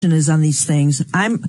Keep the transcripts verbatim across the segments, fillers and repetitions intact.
is on these things. I'm,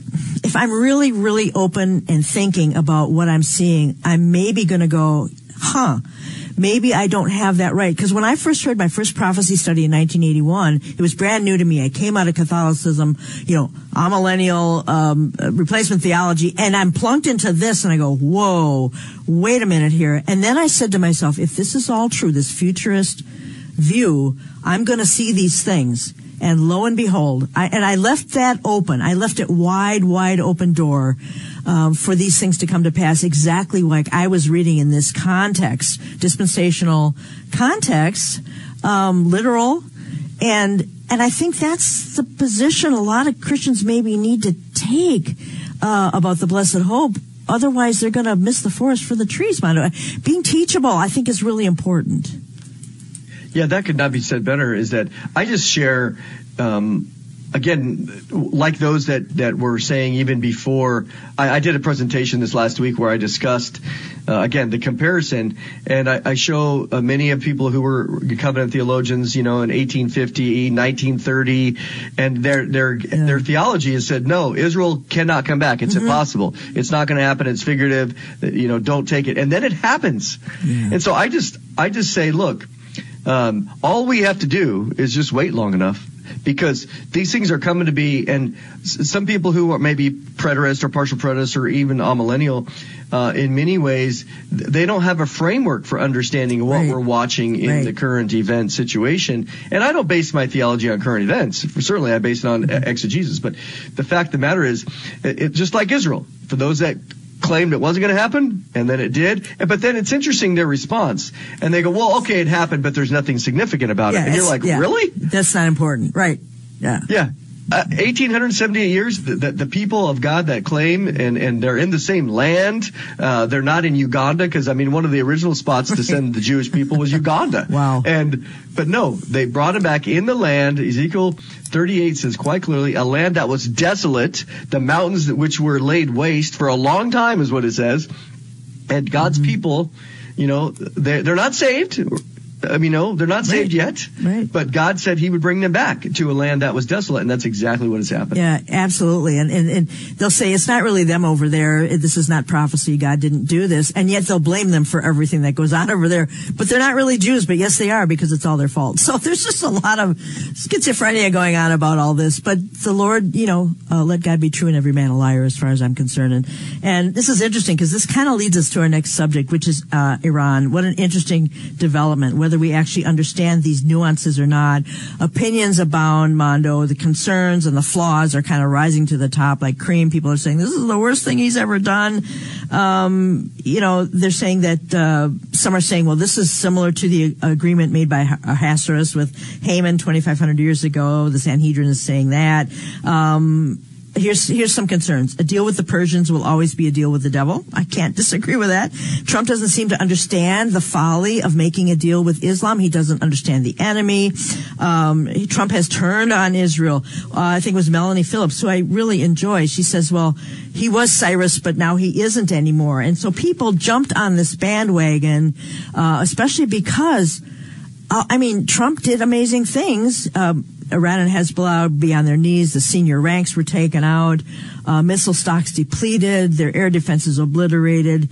if I'm really, really open and thinking about what I'm seeing, I'm maybe going to go, huh, maybe I don't have that right. Because when I first heard my first prophecy study in nineteen eighty-one, it was brand new to me. I came out of Catholicism, you know, amillennial, um, replacement theology, and I'm plunked into this, and I go, whoa, wait a minute here. And then I said to myself, if this is all true, this futurist view, I'm going to see these things. And lo and behold, I, and I left that open. I left it wide, wide open door um, for these things to come to pass exactly like I was reading in this context, dispensational context, um, literal. And and I think that's the position a lot of Christians maybe need to take uh, about the blessed hope. Otherwise, they're going to miss the forest for the trees. Being teachable, I think, is really important. Yeah, that could not be said better, is that I just share, um, again, like those that, that were saying even before, I, I did a presentation this last week where I discussed, uh, again, the comparison, and I, I show uh, many of people who were covenant theologians, you know, in eighteen fifty, nineteen thirty, and their their yeah. their theology has said, no, Israel cannot come back. It's mm-hmm. impossible. It's not going to happen. It's figurative. You know, don't take it. And then it happens. Yeah. And so I just I just say, look, Um, all we have to do is just wait long enough, because these things are coming to be. And s- some people who are maybe preterist or partial preterist or even amillennial, uh, in many ways, th- they don't have a framework for understanding what right. we're watching in right. the current event situation. And I don't base my theology on current events. Certainly, I base it on mm-hmm. exegesis. But the fact of the matter is, it, it, just like Israel, for those that claimed it wasn't going to happen, and then it did. But then it's interesting, their response. And they go, well, okay, it happened, but there's nothing significant about yeah, it. And you're like, yeah, really? That's not important. Right. Yeah. Yeah. Uh, eighteen seventy-eight years, the, the, the people of God that claim, and, and they're in the same land. Uh, they're not in Uganda, because, I mean, one of the original spots to send the Jewish people was Uganda. Wow. And, but no, they brought them back in the land. Ezekiel thirty-eight says quite clearly, a land that was desolate, the mountains which were laid waste for a long time is what it says. And God's mm-hmm. people, you know, they're, they're not saved. I mean, no, they're not saved right. yet, right. but God said he would bring them back to a land that was desolate, and that's exactly what has happened. Yeah, absolutely. And, and, and they'll say it's not really them over there. This is not prophecy. God didn't do this. And yet they'll blame them for everything that goes on over there. But they're not really Jews, but yes, they are, because it's all their fault. So there's just a lot of schizophrenia going on about all this. But the Lord, you know, uh, let God be true and every man a liar, as far as I'm concerned. And, and this is interesting, because this kind of leads us to our next subject, which is uh, Iran. What an interesting development, whether we actually understand these nuances or not. Opinions abound, Mondo. The concerns and the flaws are kind of rising to the top like cream. People are saying this is the worst thing he's ever done. Um, you know, they're saying that, uh, some are saying, well, this is similar to the agreement made by Ahasuerus with Haman twenty-five hundred years ago. The Sanhedrin is saying that. Um, Here's here's some concerns. A deal with the Persians will always be a deal with the devil. I can't disagree with that. Trump doesn't seem to understand the folly of making a deal with Islam. He doesn't understand the enemy. Um, he, Trump has turned on Israel. Uh, I think it was Melanie Phillips, who I really enjoy. She says, well, he was Cyrus, but now he isn't anymore. And so people jumped on this bandwagon, uh, especially because, uh, I mean, Trump did amazing things. Um, Iran and Hezbollah would be on their knees. The senior ranks were taken out. Uh, missile stocks depleted. Their air defenses obliterated.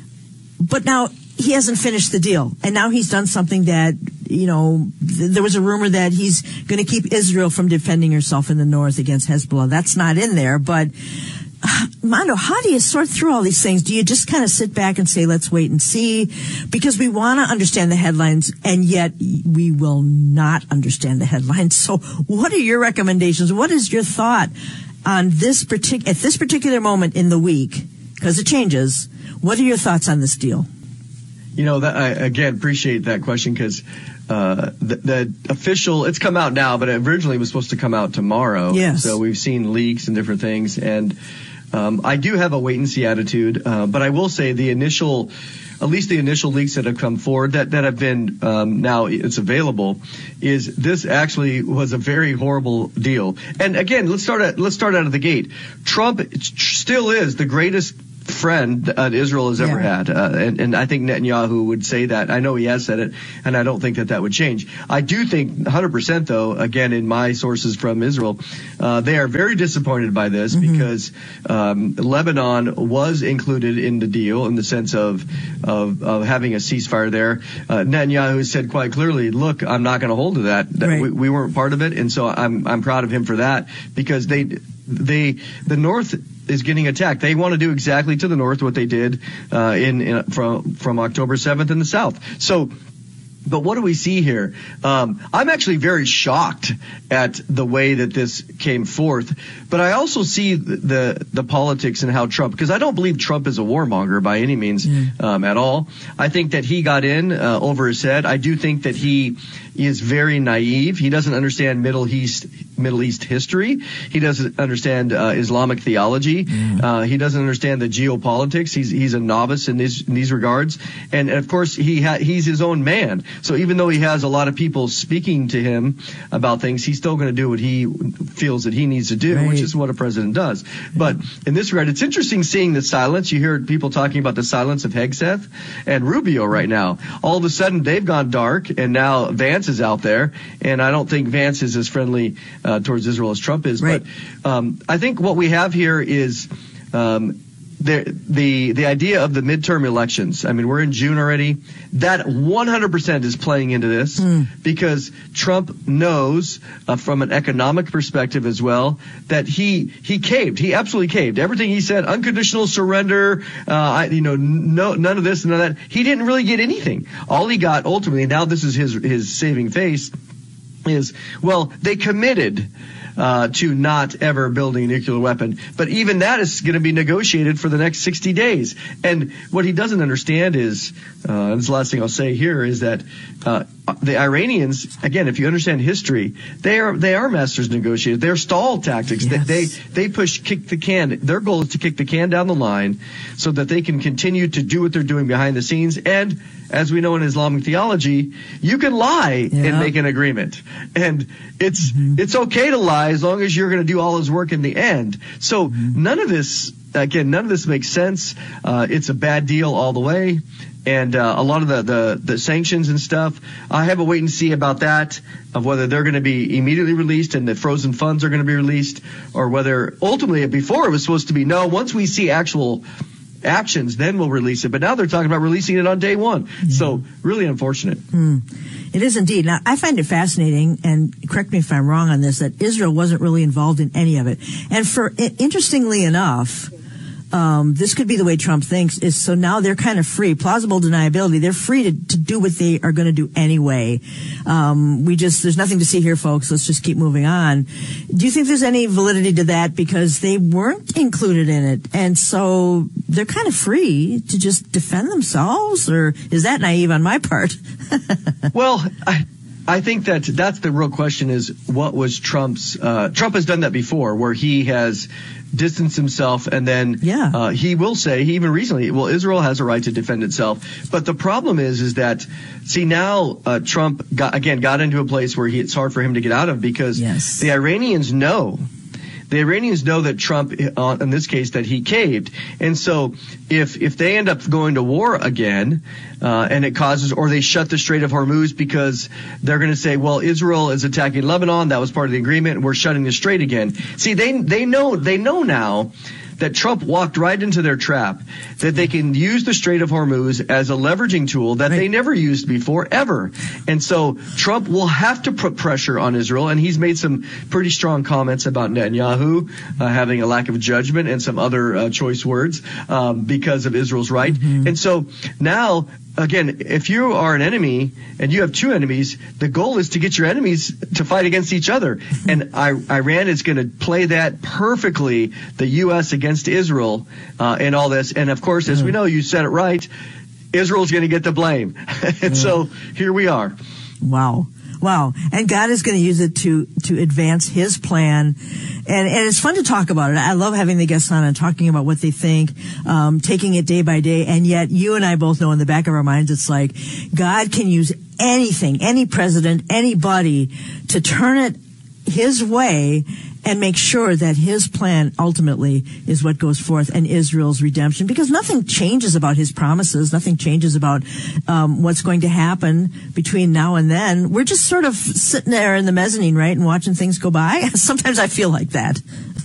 But now he hasn't finished the deal. And now he's done something that, you know, th- there was a rumor that he's going to keep Israel from defending herself in the north against Hezbollah. That's not in there. But, uh, Mondo, how do you sort through all these things? Do you just kind of sit back and say, let's wait and see? Because we want to understand the headlines, and yet we will not understand the headlines. So what are your recommendations? What is your thought on this partic- at this particular moment in the week? Because it changes. What are your thoughts on this deal? You know, that, I, again, appreciate that question, because uh, the, the official, it's come out now, but it originally was supposed to come out tomorrow. Yes. So we've seen leaks and different things. And um, I do have a wait-and-see attitude, uh, but I will say the initial, at least the initial leaks that have come forward that, that have been um, now it's available, is this actually was a very horrible deal. And again, let's start at, let's start out of the gate. Trump still is the greatest friend uh, Israel has ever Yeah. had. Uh, and, and I think Netanyahu would say that. I know he has said it, and I don't think that that would change. I do think one hundred percent, though, again, in my sources from Israel, uh, they are very disappointed by this mm-hmm. because um, Lebanon was included in the deal in the sense of, of, of having a ceasefire there. Uh, Netanyahu said quite clearly, look, I'm not going to hold to that. Right. We, we weren't part of it, and so I'm I'm proud of him for that because they they the North is getting attacked. They want to do exactly to the North what they did uh, in, in from from October seventh in the South. So. But what do we see here? Um, I'm actually very shocked at the way that this came forth. But I also see the the, the politics and how Trump, because I don't believe Trump is a warmonger by any means mm. um, at all. I think that he got in uh, over his head. I do think that he is very naive. He doesn't understand Middle East Middle East history. He doesn't understand uh, Islamic theology. Mm. Uh, he doesn't understand the geopolitics. He's he's a novice in these in these regards. And, and of course, he ha- he's his own man. So even though he has a lot of people speaking to him about things, he's still going to do what he feels that he needs to do, right. which is what a president does. But in this regard, it's interesting seeing the silence. You hear people talking about the silence of Hegseth and Rubio right now. All of a sudden, they've gone dark, and now Vance is out there. And I don't think Vance is as friendly uh, towards Israel as Trump is. Right. But um, I think what we have here is um, the the the idea of the midterm elections. I mean, we're in June already. That one hundred percent is playing into this mm. because Trump knows uh, from an economic perspective as well that he he caved. He absolutely caved. Everything he said, unconditional surrender, uh, I, you know, no none of this, none of that. He didn't really get anything. All he got ultimately, now this is his his saving face, is, well, they committed Uh, to not ever building a nuclear weapon. But even that is going to be negotiated for the next sixty days. And what he doesn't understand is, uh, and this is the last thing I'll say here, is that uh, the Iranians, again, if you understand history, they are they are masters negotiators. They're stall tactics. Yes. They, they they push, kick the can. Their goal is to kick the can down the line so that they can continue to do what they're doing behind the scenes. And as we know in Islamic theology, you can lie yeah. and make an agreement. And it's mm-hmm. it's okay to lie as long as you're going to do all his work in the end. So mm-hmm. none of this, again, none of this makes sense. Uh, it's a bad deal all the way. And uh, a lot of the, the, the sanctions and stuff, I have a wait and see about that, of whether they're going to be immediately released and the frozen funds are going to be released, or whether ultimately, before it was supposed to be, no, once we see actual actions, then we'll release it. But now they're talking about releasing it on day one. Mm-hmm. So really unfortunate. Mm. It is indeed. Now, I find it fascinating, and correct me if I'm wrong on this, that Israel wasn't really involved in any of it. And for interestingly enough, um, this could be the way Trump thinks, is so now they're kind of free. Plausible deniability. They're free to, to do what they are going to do anyway. Um, we just, there's nothing to see here, folks. Let's just keep moving on. Do you think there's any validity to that? Because they weren't included in it. And so they're kind of free to just defend themselves, or is that naive on my part? Well, I, I think that that's the real question, is what was Trump's, uh, Trump has done that before, where he has distance himself, and then yeah. uh, he will say, he even recently, well, Israel has a right to defend itself. But the problem is, is that, see, now uh, Trump, got, again, got into a place where he, it's hard for him to get out of, because yes. the Iranians know. The Iranians know that Trump, uh, in this case, that he caved. And so if if they end up going to war again, uh, and it causes, or they shut the Strait of Hormuz because they're going to say, well, Israel is attacking Lebanon, that was part of the agreement, and we're shutting the strait again. See, they they know they know now that Trump walked right into their trap, that they can use the Strait of Hormuz as a leveraging tool that right. they never used before, ever. And so Trump will have to put pressure on Israel, and he's made some pretty strong comments about Netanyahu uh, having a lack of judgment and some other uh, choice words um, because of Israel's right. Mm-hmm. And so now, again, if you are an enemy and you have two enemies, the goal is to get your enemies to fight against each other. And I, Iran is going to play that perfectly, the U S against Israel uh, in all this. And, of course, as we know, you said it right, Israel's going to get the blame. And so here we are. Wow. Wow. And God is going to use it to, to advance his plan. And, and it's fun to talk about it. I love having the guests on and talking about what they think, um, taking it day by day. And yet you and I both know in the back of our minds, it's like God can use anything, any president, anybody to turn it his way and make sure that his plan ultimately is what goes forth and Israel's redemption, because nothing changes about his promises. Nothing changes about um, what's going to happen between now and then. We're just sort of sitting there in the mezzanine, right, and watching things go by. Sometimes I feel like that.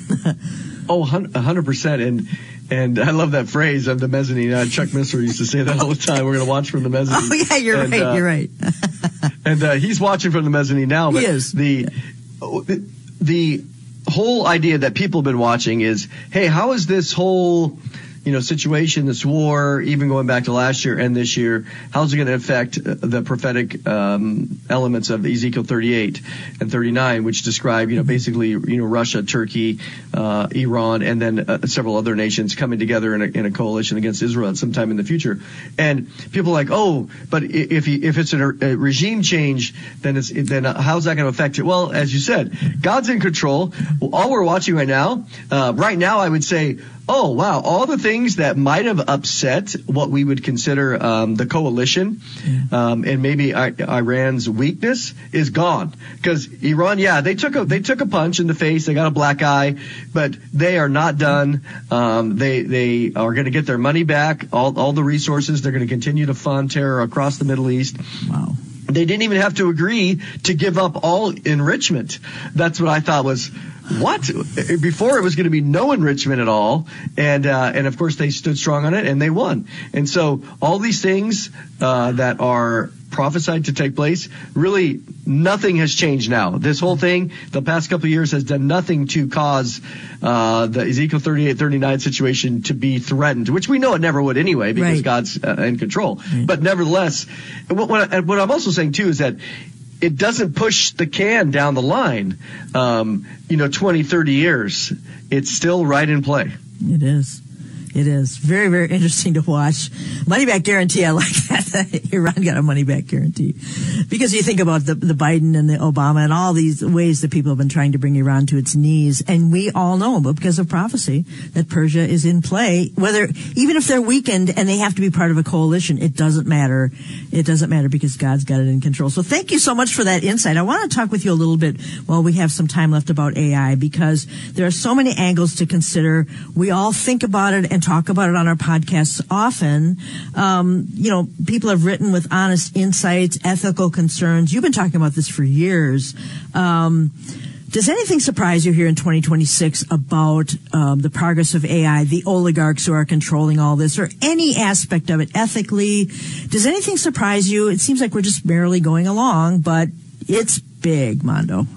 Oh, one hundred percent. And and I love that phrase of the mezzanine. Uh, Chuck Misser used to say that all the time. We're going to watch from the mezzanine. Oh, yeah, you're and, right. Uh, you're right. and uh, he's watching from the mezzanine now. But he is. The, the, the whole idea that people have been watching is, hey, how is this whole, you know, situation, this war, even going back to last year and this year, how's it going to affect the prophetic um, elements of Ezekiel thirty-eight and thirty-nine, which describe, you know, basically, you know, Russia, Turkey, uh, Iran, and then uh, several other nations coming together in a, in a coalition against Israel at some time in the future. And people are like, oh, but if he, if it's a, a regime change, then it's then how's that going to affect it? Well, as you said, God's in control. All we're watching right now, uh, right now, I would say, oh, wow, all the things that might have upset what we would consider um, the coalition um, and maybe I- Iran's weakness is gone. Because Iran, yeah, they took a they took a punch in the face. They got a black eye, but they are not done. Um, they they are going to get their money back, all all the resources. They're going to continue to fund terror across the Middle East. Wow. They didn't even have to agree to give up all enrichment. That's what I thought was, what? Before it was going to be no enrichment at all. And, uh, and of course they stood strong on it and they won. And so all these things, uh, that are prophesied to take place, really nothing has changed now. This whole thing, the past couple of years has done nothing to cause, uh, the Ezekiel thirty-eight, thirty-nine situation to be threatened, which we know it never would anyway, because right. God's uh, in control. Right. But nevertheless, what, what, what I'm also saying too is that it doesn't push the can down the line, um, you know, twenty, thirty years. It's still right in play. It is. It is very, very interesting to watch. Money back guarantee. I like that. Iran got a money back guarantee, because you think about the, the Biden and the Obama and all these ways that people have been trying to bring Iran to its knees. And we all know, but because of prophecy, that Persia is in play. Whether, even if they're weakened and they have to be part of a coalition, it doesn't matter. It doesn't matter because God's got it in control. So thank you so much for that insight. I want to talk with you a little bit while we have some time left about A I, because there are so many angles to consider. We all think about it and talk about it on our podcasts often. Um, you know, people have written with honest insights, ethical concerns. You've been talking about this for years. Um, does anything surprise you here in twenty twenty-six about um, the progress of A I, the oligarchs who are controlling all this, or any aspect of it ethically? Does anything surprise you? It seems like we're just barely going along, but it's big, Mondo.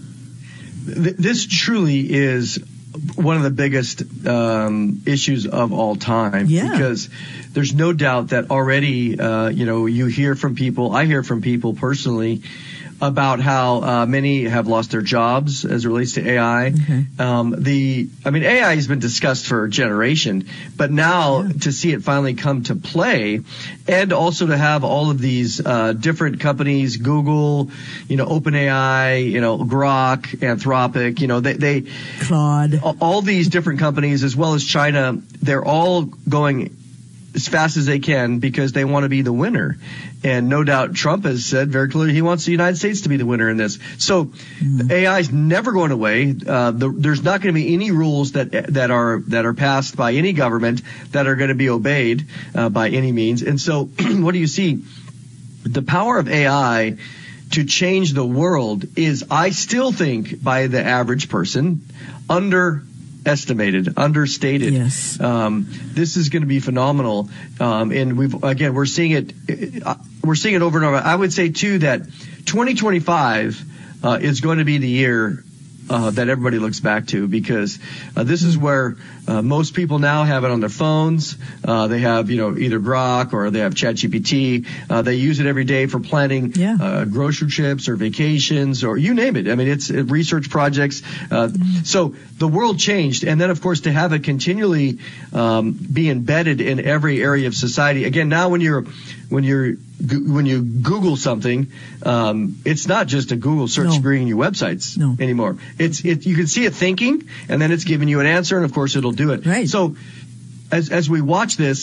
This truly is one of the biggest um, issues of all time, yeah. because there's no doubt that already, uh, you know, you hear from people, I hear from people personally about how uh, many have lost their jobs as it relates to A I. Okay. Um, the, I mean, A I has been discussed for a generation, but now yeah. to see it finally come to play, and also to have all of these uh, different companies, Google, you know, OpenAI, you know, Grok, Anthropic, you know, they, they Claude, all these different companies, as well as China, they're all going as fast as they can because they want to be the winner. And no doubt Trump has said very clearly he wants the United States to be the winner in this. So mm-hmm. A I is never going away. Uh, the, there's not going to be any rules that that are that are passed by any government that are going to be obeyed uh, by any means. And so what do you see? The power of A I to change the world is, I still think, by the average person, under estimated, understated. Yes. Um, this is going to be phenomenal. Um, and we've, again, we're seeing it, uh, we're seeing it over and over. I would say too that twenty twenty-five, uh, is going to be the year Uh, that everybody looks back to, because uh, this is where uh, most people now have it on their phones. Uh, they have, you know, either Grok or they have ChatGPT. Uh, they use it every day for planning yeah. uh, grocery trips or vacations or you name it. I mean, it's it, research projects. Uh, mm-hmm. So the world changed. And then, of course, to have it continually um, be embedded in every area of society. Again, now when you're when you're when you Google something, um, it's not just a Google search no. bringing you websites no. anymore. It's it, you can see it thinking, and then it's giving you an answer, and of course it'll do it. Right. So as as we watch this,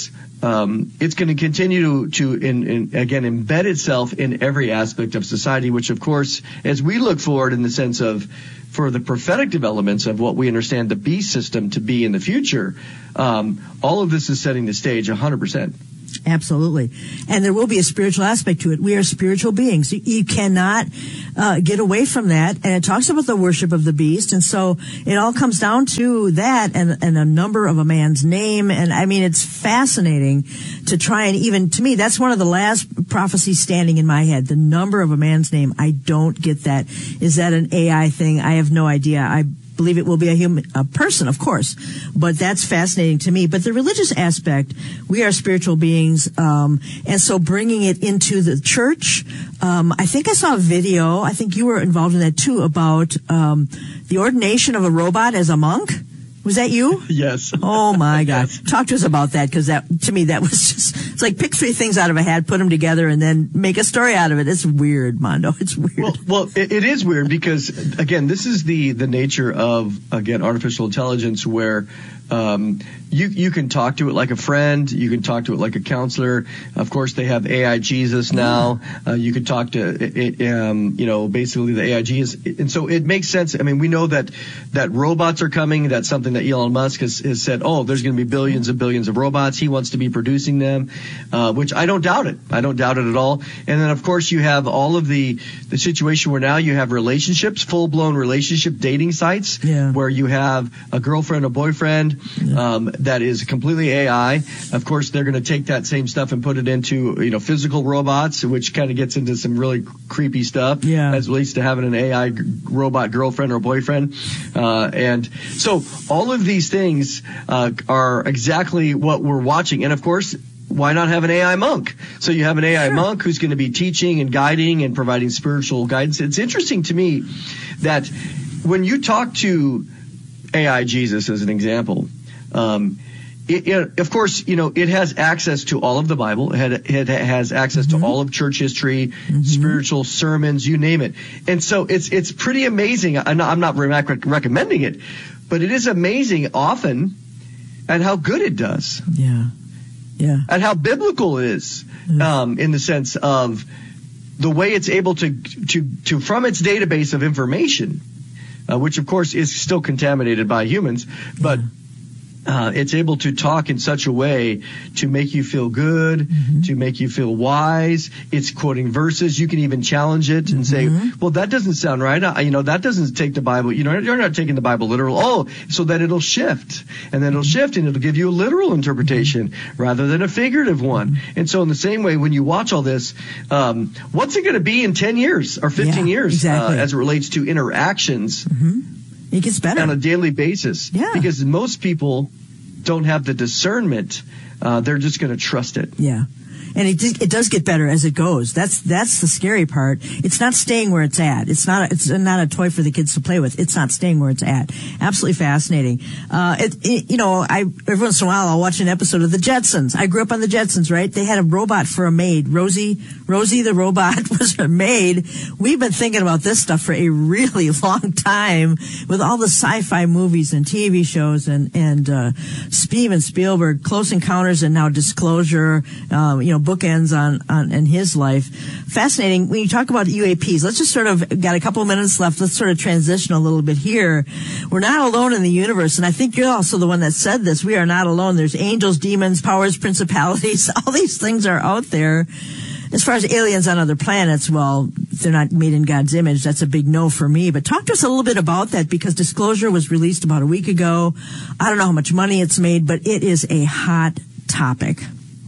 um, it's going to continue to, to in, in, again, embed itself in every aspect of society, which, of course, as we look forward in the sense of for the prophetic developments of what we understand the beast system to be in the future, um, all of this is setting the stage one hundred percent. Absolutely. And there will be a spiritual aspect to it. We are spiritual beings. You, you cannot uh, get away from that. And it talks about the worship of the beast. And so it all comes down to that and, and a number of a man's name. And I mean, it's fascinating to try and even, to me, that's one of the last prophecies standing in my head. The number of a man's name. I don't get that. Is that an A I thing? I have no idea. I believe it will be a human, a person, of course, but that's fascinating to me. But the religious aspect, we are spiritual beings, um, and so bringing it into the church. Um, I think I saw a video. I think you were involved in that too about um, the ordination of a robot as a monk. Was that you? Yes. Oh my God! Talk to us about that, because that, to me, that was just—it's like pick three things out of a hat, put them together, and then make a story out of it. It's weird, Mondo. It's weird. Well, well, it, it is weird because, again, this is the the nature of again artificial intelligence, where um, you you can talk to it like a friend, you can talk to it like a counselor. Of course, they have A I Jesus now. Uh, you can talk to it, um, you know, basically the A I Jesus, and so it makes sense. I mean, we know that that robots are coming. That's something that Elon Musk has, has said, oh, there's going to be billions and billions of robots. He wants to be producing them, uh, which I don't doubt it. I don't doubt it at all. And then, of course, you have all of the, the situation where now you have relationships, full-blown relationship dating sites, yeah. where you have a girlfriend, a boyfriend, yeah. um, that is completely A I. Of course, they're going to take that same stuff and put it into, you know, physical robots, which kind of gets into some really creepy stuff, yeah. as relates to having an A I g- robot girlfriend or boyfriend. Uh, and so all of these things uh, are exactly what we're watching. And of course, why not have an A I monk? So you have an A I sure. monk who's going to be teaching and guiding and providing spiritual guidance. It's interesting to me that when you talk to A I Jesus, as an example, um, It, it, of course, you know, it has access to all of the Bible. It, had, it has access mm-hmm. to all of church history, mm-hmm. spiritual sermons, you name it. And so it's it's pretty amazing. I'm not, I'm not rec- recommending it, but it is amazing often at how good it does. Yeah, yeah. And how biblical it is, mm-hmm. um, in the sense of the way it's able to to to from its database of information, uh, which of course is still contaminated by humans, but. Yeah. Uh, it's able to talk in such a way to make you feel good, mm-hmm. to make you feel wise. It's quoting verses. You can even challenge it and mm-hmm. say, well, that doesn't sound right. I, you know, that doesn't take the Bible. You know, you're not taking the Bible literal. Oh, so that it'll shift. And then it'll shift and it'll give you a literal interpretation mm-hmm. rather than a figurative one. Mm-hmm. And so in the same way, when you watch all this, um, what's it going to be in ten years or fifteen yeah, years exactly. uh, as it relates to interactions? Mm-hmm. It gets better on a daily basis. Yeah. Because most people don't have the discernment. Uh, they're just going to trust it. Yeah. And it it does get better as it goes. That's that's the scary part. It's not staying where it's at. It's not it's not a toy for the kids to play with. It's not staying where it's at. Absolutely fascinating. Uh, it, it you know I every once in a while I'll watch an episode of the Jetsons. I grew up on the Jetsons, right? They had a robot for a maid. Rosie Rosie the robot was a maid. We've been thinking about this stuff for a really long time with all the sci-fi movies and T V shows and and uh, Steven Spielberg, Close Encounters, and now Disclosure. Um, you know. bookends on, on in his life. Fascinating. When you talk about U A Ps, let's just sort of got a couple of minutes left. Let's sort of transition a little bit here. We're not alone in the universe, and I think you're also the one that said this. We are not alone. There's angels, demons, powers, principalities. All these things are out there. As far as aliens on other planets, well, they're not made in God's image. That's a big no for me. But talk to us a little bit about that, because Disclosure was released about a week ago. I don't know how much money it's made, but it is a hot topic.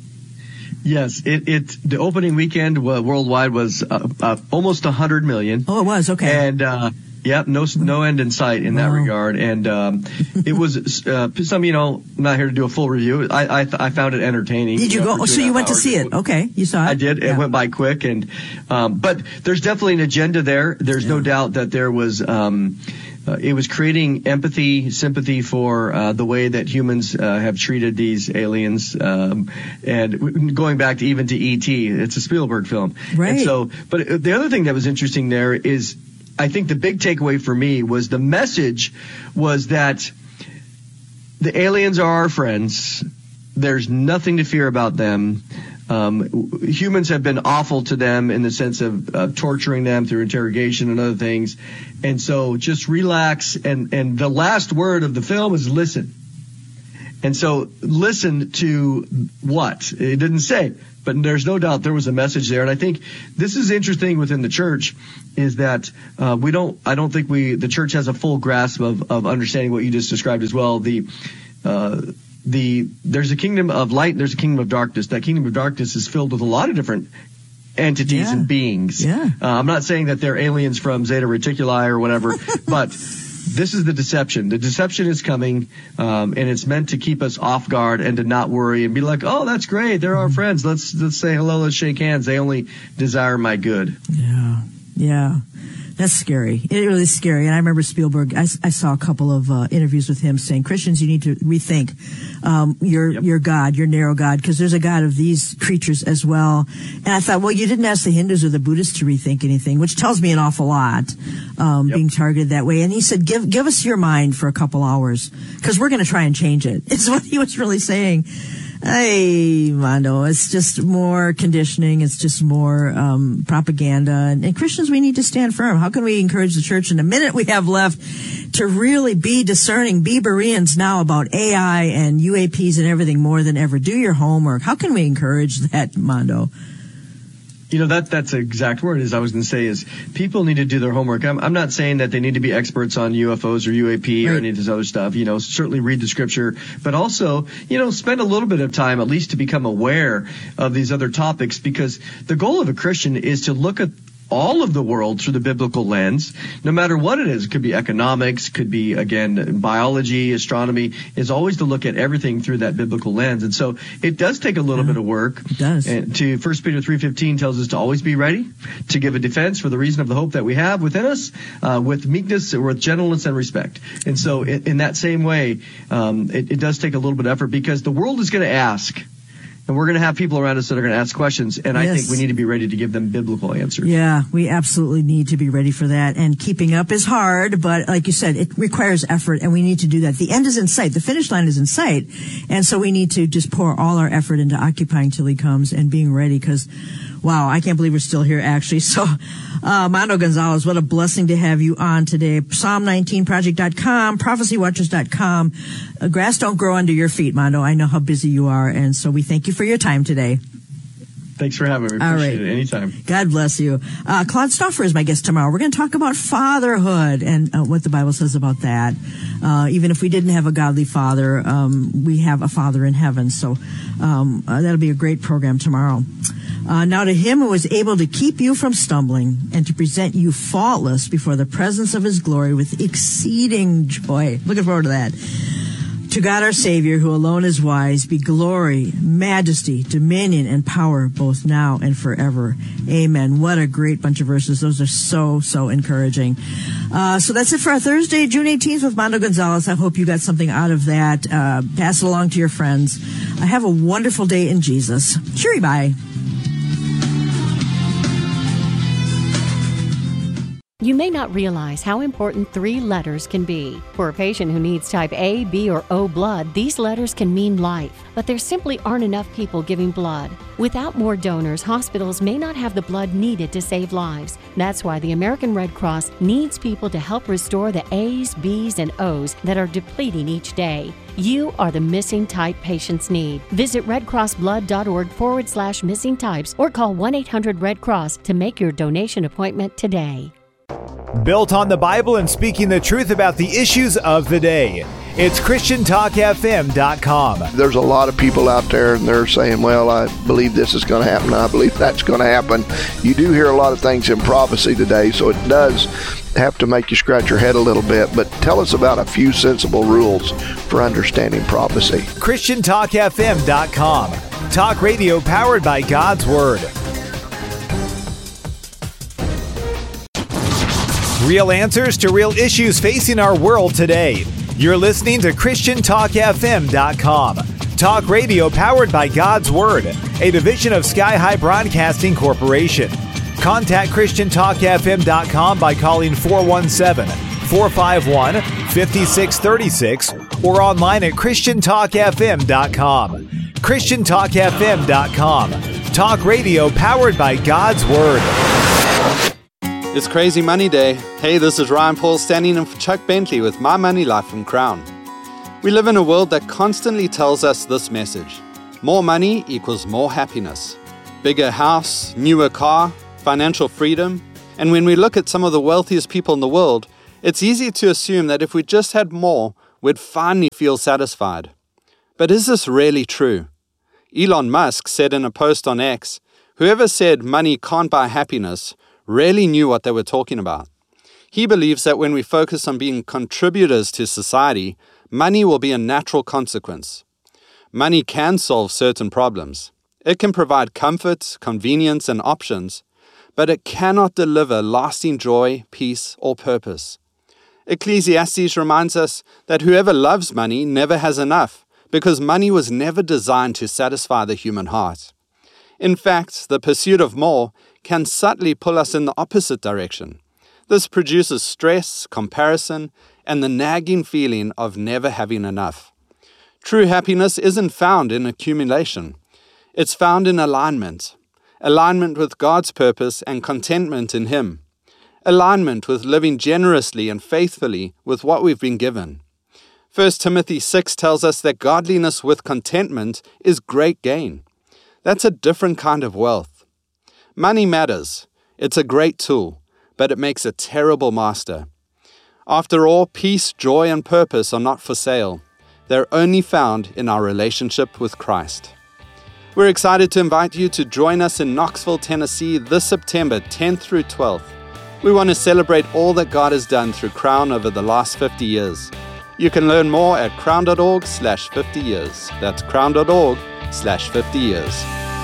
Yes, it, it the opening weekend uh, worldwide was uh, uh, almost one hundred million. Oh, it was, okay. And uh yeah, no no end in sight in that wow. regard. And um it was uh, some, you know, I'm not here to do a full review. I I, th- I found it entertaining. Did you, you know, go? Oh, so you went to see it? Okay, you saw it. I did. Yeah. It went by quick, and um but there's definitely an agenda there. There's yeah. no doubt that there was um Uh, it was creating empathy, sympathy for uh, the way that humans uh, have treated these aliens, um, and going back to even to E T, it's a Spielberg film. Right. And so, but the other thing that was interesting there is, I think the big takeaway for me was the message was that the aliens are our friends. there's nothing to fear about them. Um, humans have been awful to them in the sense of uh, torturing them through interrogation and other things. And so just relax. And, and the last word of the film is listen. And so listen to what? It didn't say, but there's no doubt there was a message there. And I think this is interesting within the church is that uh, we don't, I don't think we, the church has a full grasp of, of understanding what you just described as well. The, uh, the, there's a kingdom of light, and there's a kingdom of darkness. That kingdom of darkness is filled with a lot of different entities yeah. and beings. Yeah. Uh, I'm not saying that they're aliens from Zeta Reticuli or whatever, but this is the deception. The deception is coming, um, and it's meant to keep us off guard and to not worry and be like, oh, that's great. They're our friends. Let's, let's say hello. Let's shake hands. They only desire my good. Yeah. Yeah. That's scary. It really is scary. And I remember Spielberg, I, I saw a couple of uh, interviews with him saying, Christians, you need to rethink um, your yep. your God, your narrow God, because there's a God of these creatures as well. And I thought, well, you didn't ask the Hindus or the Buddhists to rethink anything, which tells me an awful lot, um, yep. being targeted that way. And he said, give give us your mind for a couple hours, because we're going to try and change it. It's what he was really saying. Hey, Mondo, it's just more conditioning. It's just more um, propaganda. And, and Christians, we need to stand firm. How can we encourage the church in the minute we have left to really be discerning, be Bereans now about A I and U A Ps and everything more than ever? Do your homework. How can we encourage that, Mondo? You know, that that's the exact word is I was going to say is people need to do their homework. I'm, I'm not saying that they need to be experts on U F Os or U A P right. or any of this other stuff. You know, certainly read the scripture, but also, you know, spend a little bit of time at least to become aware of these other topics, because the goal of a Christian is to look at all of the world through the biblical lens, no matter what it is. It could be economics, could be, again, biology, astronomy, is always to look at everything through that biblical lens. And so it does take a little yeah, bit of work. It does. And to First Peter three fifteen tells us to always be ready to give a defense for the reason of the hope that we have within us, uh, with meekness, with gentleness and respect. And so in, in that same way, um, it, it does take a little bit of effort, because the world is going to ask. And we're going to have people around us that are going to ask questions, and yes. I think we need to be ready to give them biblical answers. Yeah, we absolutely need to be ready for that. And keeping up is hard, but like you said, it requires effort, and we need to do that. The end is in sight. The finish line is in sight. And so we need to just pour all our effort into occupying till he comes and being ready, because, wow, I can't believe we're still here, actually. So, uh, Mondo Gonzalez, what a blessing to have you on today. Psalm nineteen project dot com, prophecy watchers dot com. Uh, grass don't grow under your feet, Mondo. I know how busy you are, and so we thank you for your time today. Thanks for having me. Appreciate All right. it. Anytime. God bless you. Uh, Claude Stauffer is my guest tomorrow. We're going to talk about fatherhood and uh, what the Bible says about that. Uh, even if we didn't have a godly father, um, we have a father in heaven. So um, uh, that'll be a great program tomorrow. Uh, now to him who is able to keep you from stumbling and to present you faultless before the presence of his glory with exceeding joy. Looking forward to that. To God our Savior, who alone is wise, be glory, majesty, dominion, and power, both now and forever. Amen. What a great bunch of verses. Those are so, so encouraging. Uh, so that's it for our Thursday, June eighteenth with Mondo Gonzalez. I hope you got something out of that. Uh, pass it along to your friends. Uh, have a wonderful day in Jesus. Cheery bye. You may not realize how important three letters can be. For a patient who needs type A, B, or O blood, these letters can mean life, but there simply aren't enough people giving blood. Without more donors, hospitals may not have the blood needed to save lives. That's why the American Red Cross needs people to help restore the A's, B's, and O's that are depleting each day. You are the missing type patients need. Visit redcrossblood.org forward slash missing types or call one eight hundred red cross to make your donation appointment today. Built on the Bible and speaking the truth about the issues of the day. It's Christian Talk F M dot com. There's a lot of people out there and they're saying, well, I believe this is going to happen. I believe that's going to happen. You do hear a lot of things in prophecy today, so it does have to make you scratch your head a little bit. But tell us about a few sensible rules for understanding prophecy. Christian Talk F M dot com. Talk radio powered by God's Word. Real answers to real issues facing our world today. You're listening to Christian Talk F M dot com. Talk radio powered by God's Word, a division of Sky High Broadcasting Corporation. Contact Christian Talk F M dot com by calling four one seven, four five one, five six three six or online at Christian Talk F M dot com. Christian Talk F M dot com. Talk radio powered by God's Word. It's Crazy Money Day. Hey, this is Ryan Paul standing in for Chuck Bentley with My Money Life from Crown. We live in a world that constantly tells us this message. More money equals more happiness. Bigger house, newer car, financial freedom. And when we look at some of the wealthiest people in the world, it's easy to assume that if we just had more, we'd finally feel satisfied. But is this really true? Elon Musk said in a post on X, whoever said money can't buy happiness really knew what they were talking about. He believes that when we focus on being contributors to society, money will be a natural consequence. Money can solve certain problems. It can provide comfort, convenience, and options, but it cannot deliver lasting joy, peace, or purpose. Ecclesiastes reminds us that whoever loves money never has enough, because money was never designed to satisfy the human heart. In fact, the pursuit of more can subtly pull us in the opposite direction. This produces stress, comparison, and the nagging feeling of never having enough. True happiness isn't found in accumulation. It's found in alignment. Alignment with God's purpose and contentment in Him. Alignment with living generously and faithfully with what we've been given. First Timothy six tells us that godliness with contentment is great gain. That's a different kind of wealth. Money matters. It's a great tool, but it makes a terrible master. After all, peace, joy, and purpose are not for sale. They're only found in our relationship with Christ. We're excited to invite you to join us in Knoxville, Tennessee this September tenth through twelfth. We want to celebrate all that God has done through Crown over the last fifty years. You can learn more at crown.org slash 50 years. That's crown.org slash 50 years.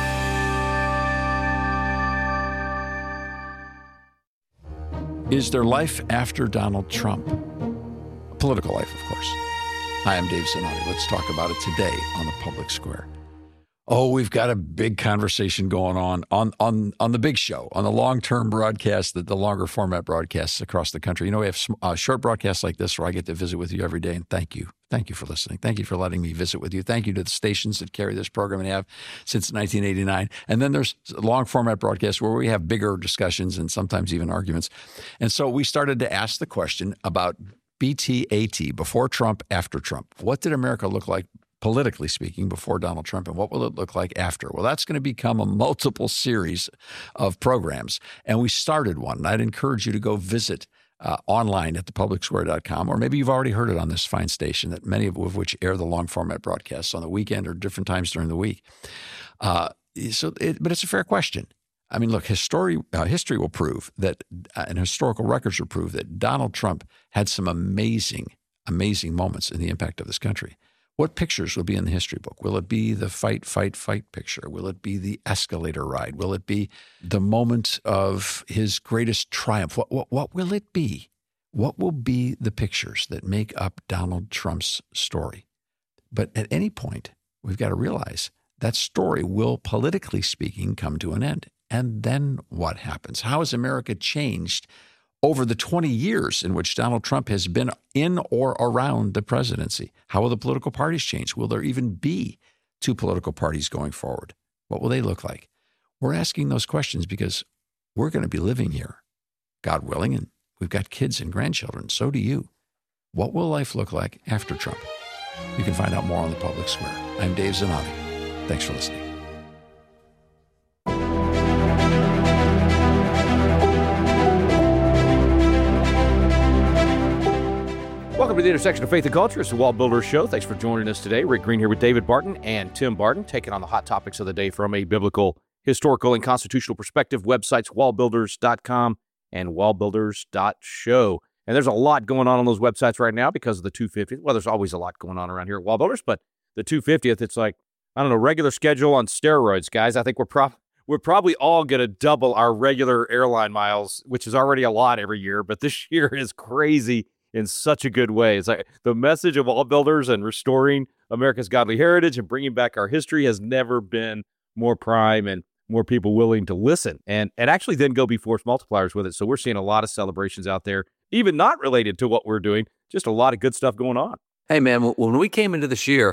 Is there life after Donald Trump? A political life, of course. Hi, I'm Dave Zanotti. Let's talk about it today on the Public Square. Oh, we've got a big conversation going on on on, on the big show, on the long-term broadcast, the, the longer format broadcasts across the country. You know, we have uh, short broadcasts like this where I get to visit with you every day, and thank you. Thank you for listening. Thank you for letting me visit with you. Thank you to the stations that carry this program and have since nineteen eighty-nine. And then there's long format broadcasts where we have bigger discussions and sometimes even arguments. And so we started to ask the question about B T A T, before Trump, after Trump. What did America look like, politically speaking, before Donald Trump, and what will it look like after? Well, that's going to become a multiple series of programs, and we started one. And I'd encourage you to go visit uh, online at the public square dot com, or maybe you've already heard it on this fine station, that many of which air the long format broadcasts on the weekend or different times during the week. Uh, so, it, but it's a fair question. I mean, look, history uh, history will prove that, uh, and historical records will prove that Donald Trump had some amazing, amazing moments in the impact of this country. What pictures will be in the history book? Will it be the fight, fight, fight picture? Will it be the escalator ride? Will it be the moment of his greatest triumph? What, what, what will it be? What will be the pictures that make up Donald Trump's story? But at any point, we've got to realize that story will, politically speaking, come to an end. And then what happens? How has America changed over the twenty years in which Donald Trump has been in or around the presidency? How will the political parties change? Will there even be two political parties going forward? What will they look like? We're asking those questions because we're going to be living here, God willing, and we've got kids and grandchildren. So do you. What will life look like after Trump? You can find out more on the Public Square. I'm Dave Zanotti. Thanks for listening. Welcome to the intersection of faith and culture. It's the Wall Builders Show. Thanks for joining us today. Rick Green here with David Barton and Tim Barton, taking on the hot topics of the day from a biblical, historical, and constitutional perspective. Websites, wall builders dot com and wall builders dot show. And there's a lot going on on those websites right now because of the two fiftieth. Well, there's always a lot going on around here at Wall Builders, but the two fiftieth, it's like, I don't know, regular schedule on steroids, guys. I think we're pro- we're probably all going to double our regular airline miles, which is already a lot every year, but this year is crazy in such a good way. It's like the message of Wall Builders and restoring America's godly heritage and bringing back our history has never been more prime and more people willing to listen and, and actually then go be force multipliers with it. So we're seeing a lot of celebrations out there, even not related to what we're doing, just a lot of good stuff going on. Hey, man, when we came into this year,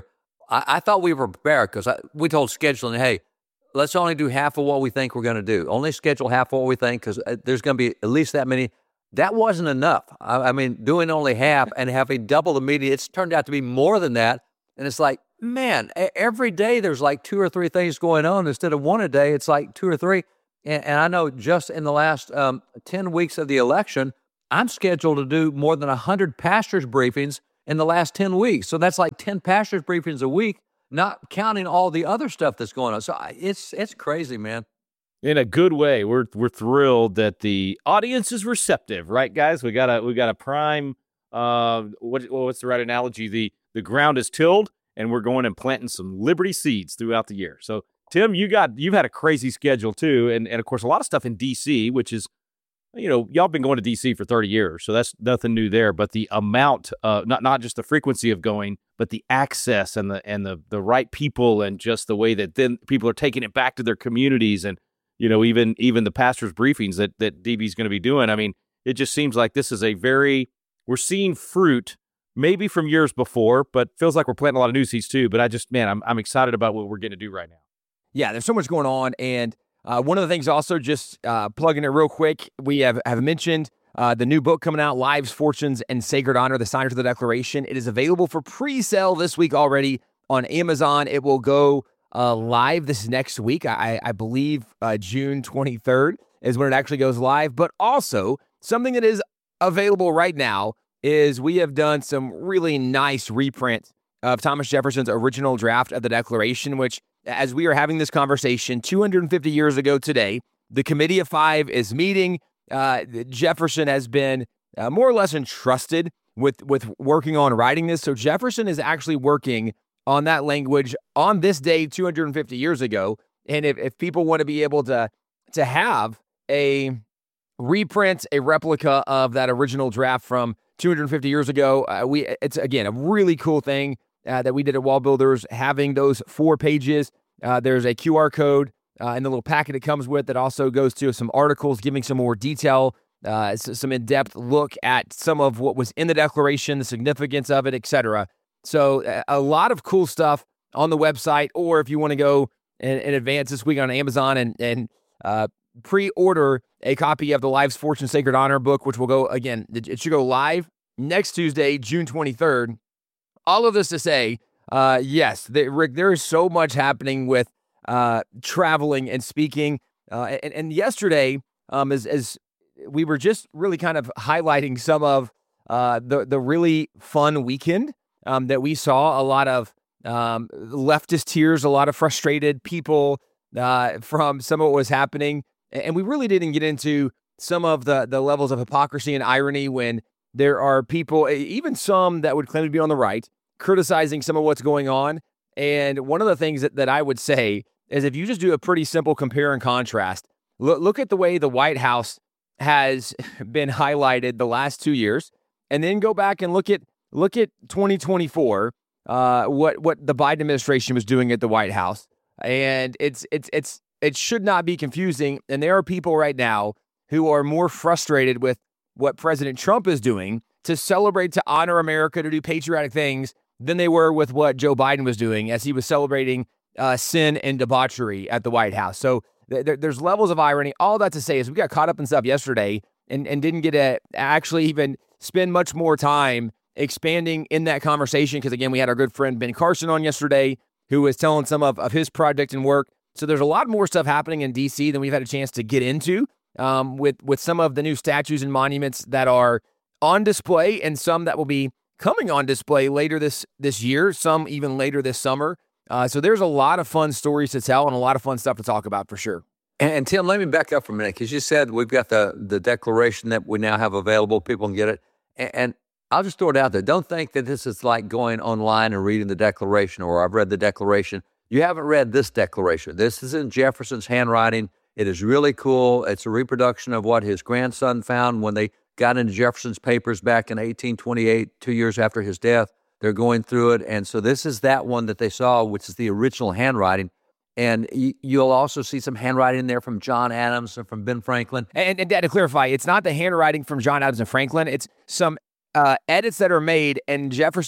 I, I thought we were prepared because we told scheduling, hey, let's only do half of what we think we're going to do. Only schedule half of what we think because there's going to be at least that many. That wasn't enough. I, I mean, doing only half and having double the media, it's turned out to be more than that. And it's like, man, every day there's like two or three things going on. Instead of one a day, it's like two or three. And, and I know just in the last um, ten weeks of the election, I'm scheduled to do more than one hundred pastors' briefings in the last ten weeks. So that's like ten pastors' briefings a week, not counting all the other stuff that's going on. So it's it's crazy, man. In a good way. We're we're thrilled that the audience is receptive, right, guys? We got a we got a prime. Uh, what what's the right analogy? The the ground is tilled, and we're going and planting some Liberty seeds throughout the year. So, Tim, you got you've had a crazy schedule too, and and of course a lot of stuff in D C, which is, you know, y'all been going to D C for thirty years, so that's nothing new there. But the amount, uh, not not just the frequency of going, but the access and the and the the right people, and just the way that then people are taking it back to their communities, and you know, even even the pastors' briefings that that D B's going to be doing. I mean, it just seems like this is a very we're seeing fruit, maybe from years before, but feels like we're planting a lot of new seeds too. But I just, man, I'm I'm excited about what we're going to do right now. Yeah, there's so much going on, and uh, one of the things also, just uh, plugging it real quick, we have have mentioned uh, the new book coming out, Lives, Fortunes, and Sacred Honor: The Signers of the Declaration. It is available for pre-sale this week already on Amazon. It will go Uh, live this next week. I, I believe uh, June twenty-third is when it actually goes live. But also, something that is available right now is we have done some really nice reprints of Thomas Jefferson's original draft of the Declaration, which, as we are having this conversation two hundred fifty years ago today, the Committee of Five is meeting. Uh, Jefferson has been uh, more or less entrusted with, with working on writing this. So Jefferson is actually working on that language on this day two hundred fifty years ago. And if, if people want to be able to to have a reprint, a replica of that original draft from two hundred fifty years ago, uh, we it's, again, a really cool thing uh, that we did at Wall Builders, having those four pages. Uh, there's a Q R code uh, in the little packet it comes with that also goes to some articles giving some more detail, uh, some in-depth look at some of what was in the Declaration, the significance of it, et cetera. So a lot of cool stuff on the website, or if you want to go in, in advance this week on Amazon and, and uh, pre-order a copy of the Lives, Fortune, Sacred Honor book, which will go, again, it should go live next Tuesday, June twenty-third. All of this to say, uh, yes, the, Rick, there is so much happening with uh, traveling and speaking. Uh, and, and yesterday, um, as, as we were just really kind of highlighting some of uh, the, the really fun weekend Um, that we saw, a lot of um, leftist tears, a lot of frustrated people uh, from some of what was happening. And we really didn't get into some of the, the levels of hypocrisy and irony when there are people, even some that would claim to be on the right, criticizing some of what's going on. And one of the things that, that I would say is if you just do a pretty simple compare and contrast, look, look at the way the White House has been highlighted the last two years, and then go back and look at Look at twenty twenty-four, uh, what what the Biden administration was doing at the White House, and it's it's it's it should not be confusing. And there are people right now who are more frustrated with what President Trump is doing to celebrate, to honor America, to do patriotic things, than they were with what Joe Biden was doing as he was celebrating uh, sin and debauchery at the White House. So th- th- there's levels of irony. All that to say is we got caught up in stuff yesterday and and didn't get to actually even spend much more time expanding in that conversation, because again, we had our good friend Ben Carson on yesterday who was telling some of, of his project and work. So there's a lot more stuff happening in D C than we've had a chance to get into um, with, with some of the new statues and monuments that are on display, and some that will be coming on display later this, this year, some even later this summer. Uh, so there's a lot of fun stories to tell and a lot of fun stuff to talk about for sure. And, and Tim, let me back up for a minute, because you said we've got the, the Declaration that we now have available. People can get it. And, and I'll just throw it out there. Don't think that this is like going online and reading the Declaration, or I've read the Declaration. You haven't read this Declaration. This is in Jefferson's handwriting. It is really cool. It's a reproduction of what his grandson found when they got into Jefferson's papers back in eighteen twenty-eight, two years after his death. They're going through it. And so this is that one that they saw, which is the original handwriting. And y- you'll also see some handwriting in there from John Adams and from Ben Franklin. And, and, and to clarify, it's not the handwriting from John Adams and Franklin. It's some Uh, edits that are made, and Jefferson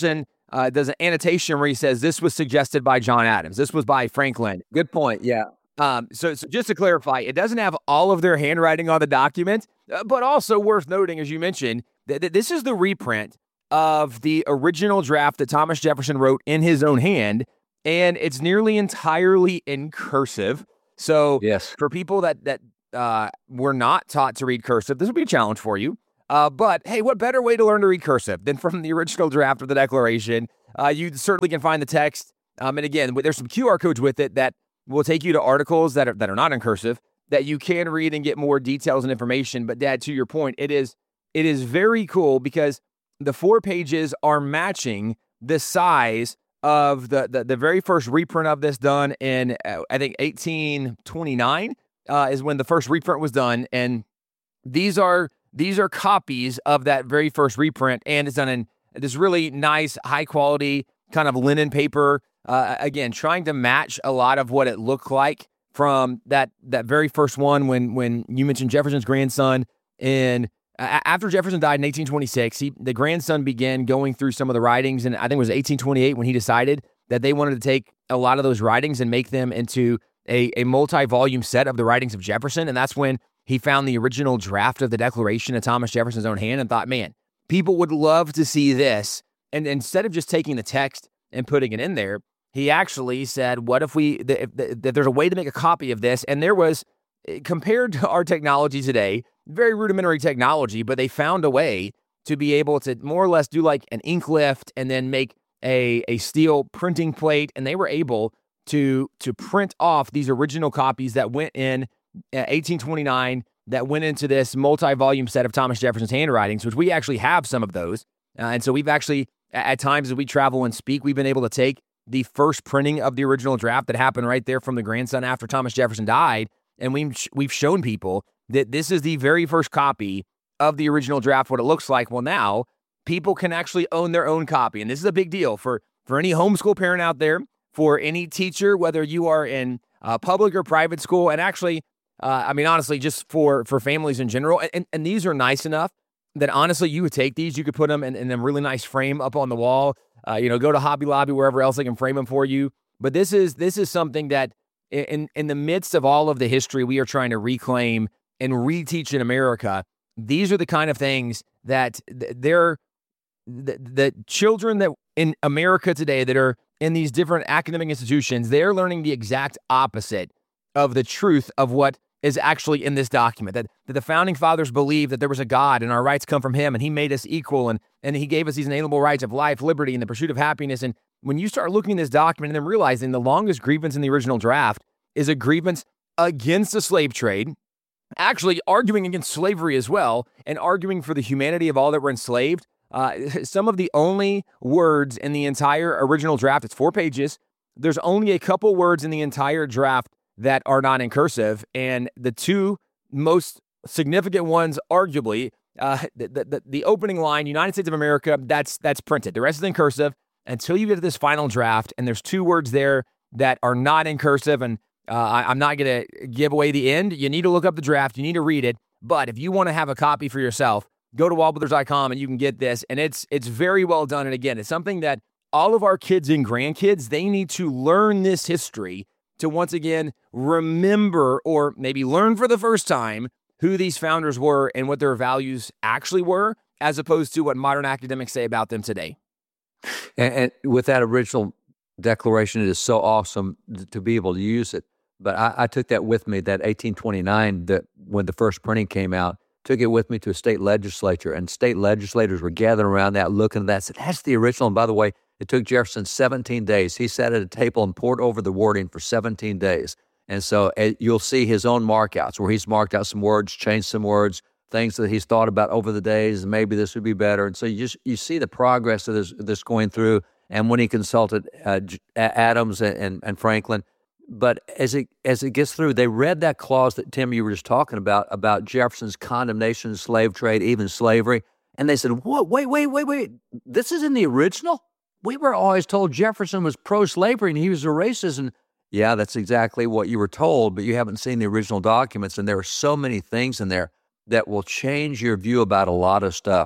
uh, does an annotation where he says, this was suggested by John Adams. This was by Franklin. Good point. Yeah. Um, so, so just to clarify, it doesn't have all of their handwriting on the document, uh, but also worth noting, as you mentioned, that, that this is the reprint of the original draft that Thomas Jefferson wrote in his own hand, and it's nearly entirely in cursive. So yes, for people that that uh, were not taught to read cursive, this would be a challenge for you. Uh, but hey, what better way to learn to read cursive than from the original draft of the Declaration? Uh, you certainly can find the text. Um, and again, there's some Q R codes with it that will take you to articles that are that are not in cursive that you can read and get more details and information. But Dad, to your point, it is it is very cool because the four pages are matching the size of the the, the very first reprint of this done in uh, I think eighteen twenty-nine uh, is when the first reprint was done, and these are these are copies of that very first reprint, and it's done in this really nice, high quality kind of linen paper. Uh, again, trying to match a lot of what it looked like from that that very first one when when you mentioned Jefferson's grandson. And uh, after Jefferson died in eighteen twenty-six, he, the grandson began going through some of the writings, and I think it was eighteen twenty-eight when he decided that they wanted to take a lot of those writings and make them into a, a multi-volume set of the writings of Jefferson. And that's when he found the original draft of the Declaration in Thomas Jefferson's own hand and thought, man, people would love to see this. And instead of just taking the text and putting it in there, he actually said, what if we, if, if there's a way to make a copy of this? And there was, compared to our technology today, very rudimentary technology, but they found a way to be able to more or less do like an ink lift and then make a, a steel printing plate. And they were able to, to print off these original copies that went in eighteen twenty-nine, that went into this multi-volume set of Thomas Jefferson's handwritings, which we actually have some of those. Uh, and so we've actually, at times as we travel and speak, we've been able to take the first printing of the original draft that happened right there from the grandson after Thomas Jefferson died, and we've, we've shown people that this is the very first copy of the original draft, what it looks like. Well, now people can actually own their own copy, and this is a big deal for, for any homeschool parent out there, for any teacher, whether you are in uh, public or private school, and actually, uh, I mean, honestly, just for, for families in general, and, and these are nice enough that honestly, you would take these, you could put them in, in a really nice frame up on the wall. Uh, you know, go to Hobby Lobby, wherever else they can frame them for you. But this is this is something that in in the midst of all of the history we are trying to reclaim and reteach in America, these are the kind of things that they're the, the children that in America today that are in these different academic institutions, they're learning the exact opposite of the truth of what is actually in this document, that, that the founding fathers believed that there was a God and our rights come from him and he made us equal and, and he gave us these inalienable rights of life, liberty, and the pursuit of happiness. And when you start looking at this document and then realizing the longest grievance in the original draft is a grievance against the slave trade, actually arguing against slavery as well, and arguing for the humanity of all that were enslaved, uh, some of the only words in the entire original draft, it's four pages, there's only a couple words in the entire draft that are not in cursive, and the two most significant ones, arguably, uh, the, the the opening line, United States of America, that's that's printed. The rest is in cursive until you get to this final draft, and there's two words there that are not in cursive, and uh, I, I'm not going to give away the end. You need to look up the draft. You need to read it, but if you want to have a copy for yourself, go to wall builders dot com, and you can get this, and it's it's very well done, and again, it's something that all of our kids and grandkids, they need to learn this history to once again remember or maybe learn for the first time who these founders were and what their values actually were, as opposed to what modern academics say about them today. And, and with that original declaration, it is so awesome to be able to use it. But I, I took that with me, that eighteen twenty-nine, that when the first printing came out, took it with me to a state legislature, and state legislators were gathering around that, looking at that, said, that's the original. And by the way, it took Jefferson seventeen days. He sat at a table and poured over the wording for seventeen days. And so uh, you'll see his own markouts where he's marked out some words, changed some words, things that he's thought about over the days, and maybe this would be better. And so you just you see the progress of this, this going through. And when he consulted uh, Adams and, and, and Franklin, but as it as it gets through, they read that clause that, Tim, you were just talking about, about Jefferson's condemnation of slave trade, even slavery. And they said, what? Wait, wait, wait, wait. This is in the original? We were always told Jefferson was pro-slavery and he was a racist. And yeah, that's exactly what you were told, but you haven't seen the original documents. And there are so many things in there that will change your view about a lot of stuff.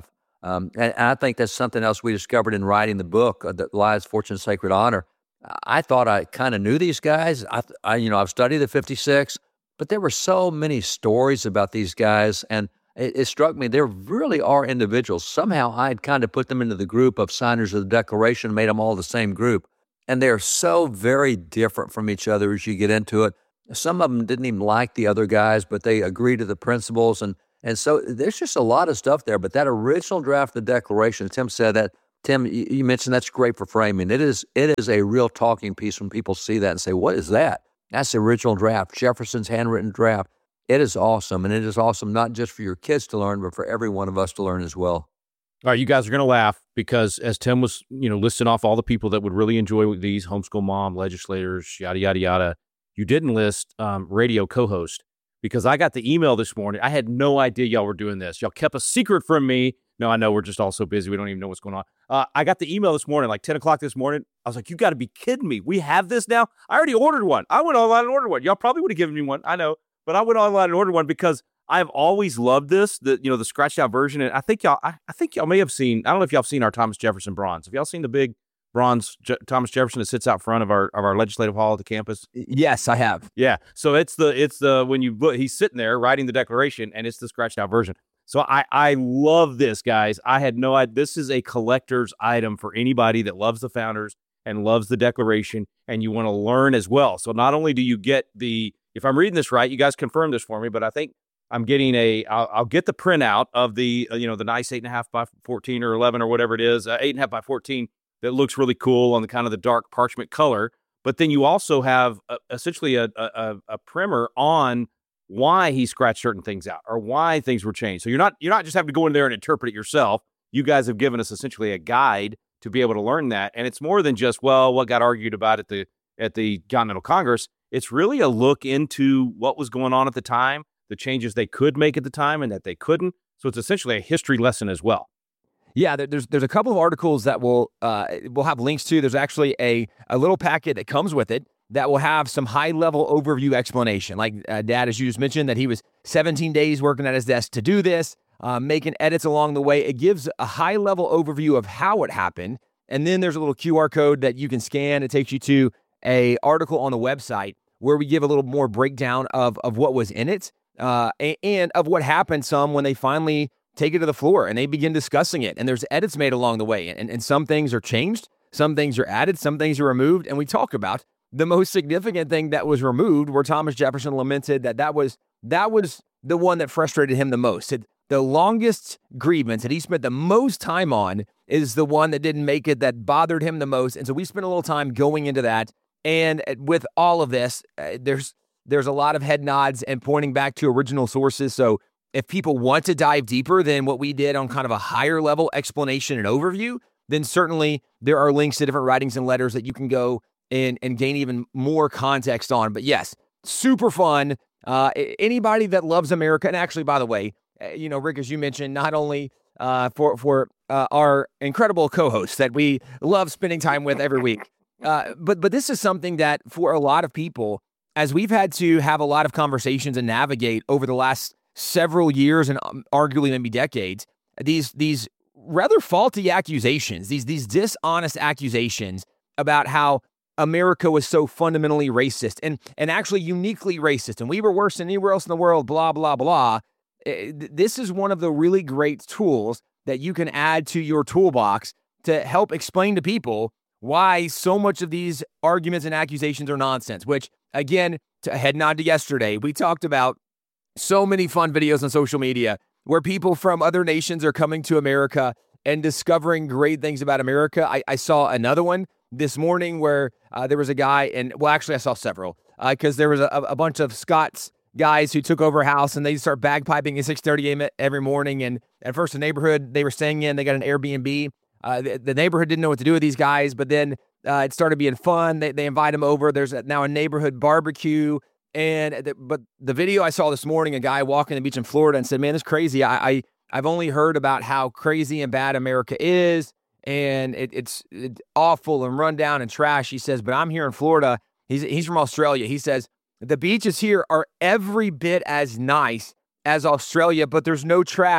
Um, and, and I think that's something else we discovered in writing the book, uh, the Lives, Fortune, Sacred Honor. I thought I kind of knew these guys. I, I, you know, I've studied the fifty-six, but there were so many stories about these guys, and it, it struck me there really are individuals. Somehow I had kind of put them into the group of signers of the Declaration, made them all the same group, and they're so very different from each other as you get into it. Some of them didn't even like the other guys, but they agree to the principles, and and so there's just a lot of stuff there. But that original draft of the Declaration, Tim said that. Tim, you mentioned that's great for framing. It is it is a real talking piece when people see that and say, what is that? That's the original draft, Jefferson's handwritten draft. It is awesome, and it is awesome not just for your kids to learn, but for every one of us to learn as well. All right, you guys are going to laugh because as Tim was, you know, listing off all the people that would really enjoy these, homeschool mom, legislators, yada, yada, yada, you didn't list um, radio co-host because I got the email this morning. I had no idea y'all were doing this. Y'all kept a secret from me. No, I know we're just all so busy. We don't even know what's going on. Uh, I got the email this morning, like ten o'clock this morning. I was like, you got to be kidding me. We have this now? I already ordered one. I went online and ordered one. Y'all probably would have given me one. I know. But I went online and ordered one because I've always loved this, the you know, the scratched out version. And I think y'all, I, I think y'all may have seen, I don't know if y'all have seen our Thomas Jefferson bronze. Have y'all seen the big bronze Je- Thomas Jefferson that sits out front of our of our legislative hall at the campus? Yes, I have. Yeah. So it's the, it's the, when you look, he's sitting there writing the Declaration and it's the scratched out version. So I, I love this, guys. I had no idea. This is a collector's item for anybody that loves the founders and loves the Declaration and you want to learn as well. So not only do you get the, if I'm reading this right, you guys confirm this for me, but I think I'm getting a, I'll, I'll get the printout of the, uh, you know, the nice eight and a half by fourteen or eleven or whatever it is, uh, eight and a half by fourteen that looks really cool on the kind of the dark parchment color. But then you also have a, essentially a, a, a primer on why he scratched certain things out or why things were changed. So you're not you're not just having to go in there and interpret it yourself. You guys have given us essentially a guide to be able to learn that. And it's more than just, well, what got argued about at the at the Continental Congress. It's really a look into what was going on at the time, the changes they could make at the time and that they couldn't. So it's essentially a history lesson as well. Yeah, there's there's a couple of articles that we'll uh, we'll have links to. There's actually a a little packet that comes with it that will have some high-level overview explanation. Like uh, Dad, as you just mentioned, that he was seventeen days working at his desk to do this, uh, making edits along the way. It gives a high-level overview of how it happened. And then there's a little Q R code that you can scan. It takes you to a article on the website where we give a little more breakdown of, of what was in it uh, and, and of what happened some when they finally take it to the floor and they begin discussing it. And there's edits made along the way. And, and some things are changed, some things are added, some things are removed. And we talk about the most significant thing that was removed, where Thomas Jefferson lamented that that was that was the one that frustrated him the most. It, the longest grievance that he spent the most time on is the one that didn't make it, that bothered him the most. And so we spent a little time going into that. And with all of this, uh, there's there's a lot of head nods and pointing back to original sources. So if people want to dive deeper than what we did on kind of a higher level explanation and overview, then certainly there are links to different writings and letters that you can go and, and gain even more context on. But yes, super fun. Uh, anybody that loves America, and actually, by the way, you know, Rick, as you mentioned, not only uh, for, for uh, our incredible co-hosts that we love spending time with every week, uh, but, but this is something that for a lot of people, as we've had to have a lot of conversations and navigate over the last several years and um, arguably maybe decades, these these rather faulty accusations, these these dishonest accusations about how America was so fundamentally racist and and actually uniquely racist, and we were worse than anywhere else in the world, blah, blah, blah. This is one of the really great tools that you can add to your toolbox to help explain to people why so much of these arguments and accusations are nonsense, which, again, to a head nod to yesterday, we talked about so many fun videos on social media where people from other nations are coming to America and discovering great things about America. I, I saw another one this morning where uh, there was a guy, and well, actually I saw several, because uh, there was a, a bunch of Scots guys who took over a house and they start bagpiping at six thirty a.m. every morning. And at first the neighborhood they were staying in, they got an Airbnb. Uh, the, the neighborhood didn't know what to do with these guys, but then uh, it started being fun. They, they invite them over. There's a, now a neighborhood barbecue. And the, but the video I saw this morning, a guy walking the beach in Florida and said, man, it's crazy. I, I, I've only heard about how crazy and bad America is, and it, it's, it's awful and run down and trash. He says, but I'm here in Florida. He's, he's from Australia. He says, the beaches here are every bit as nice as Australia, but there's no trash